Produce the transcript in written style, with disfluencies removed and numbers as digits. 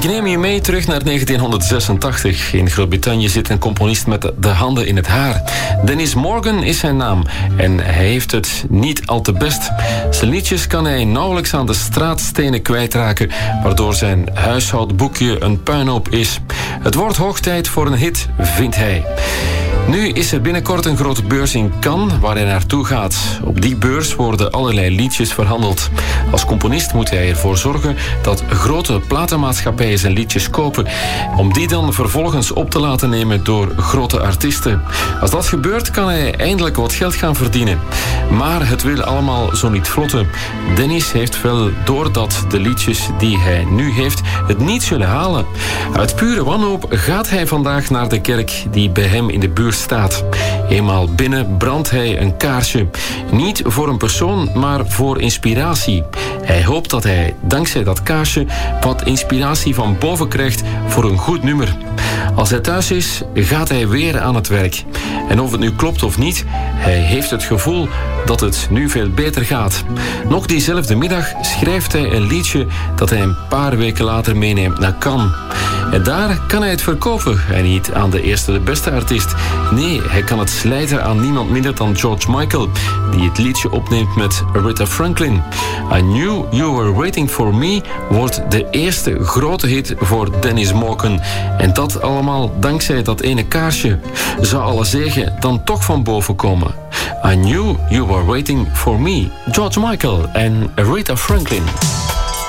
neem je mee terug naar 1986. In Groot-Brittannië zit een componist met de handen in het haar. Dennis Morgan is zijn naam en hij heeft het niet al te best. Zijn liedjes kan hij nauwelijks aan de straatstenen kwijtraken, waardoor zijn huishoudboekje een puinhoop is. Het wordt hoog tijd voor een hit, vindt hij. Nu is er binnenkort een grote beurs in Cannes waar hij naartoe gaat. Op die beurs worden allerlei liedjes verhandeld. Als componist moet hij ervoor zorgen dat grote platenmaatschappijen zijn liedjes kopen, om die dan vervolgens op te laten nemen door grote artiesten. Als dat gebeurt, kan hij eindelijk wat geld gaan verdienen. Maar het wil allemaal zo niet vlotten. Dennis heeft wel door dat de liedjes die hij nu heeft het niet zullen halen. Uit pure wanhoop gaat hij vandaag naar de kerk die bij hem in de buurt staat. Eenmaal binnen brandt hij een kaarsje. Niet voor een persoon, maar voor inspiratie. Hij hoopt dat hij, dankzij dat kaarsje, wat inspiratie van boven krijgt voor een goed nummer. Als hij thuis is, gaat hij weer aan het werk. En of het nu klopt of niet, hij heeft het gevoel dat het nu veel beter gaat. Nog diezelfde middag schrijft hij een liedje dat hij een paar weken later meeneemt naar Cannes. En daar kan hij het verkopen. En niet aan de eerste de beste artiest. Nee, hij kan het slijten aan niemand minder dan George Michael, die het liedje opneemt met Aretha Franklin. I Knew You Were Waiting For Me wordt de eerste grote hit voor Dennis Morgan. En dat allemaal dankzij dat ene kaarsje. Zou alle zegen dan toch van boven komen? I Knew You Were Waiting For Me. George Michael en Aretha Franklin.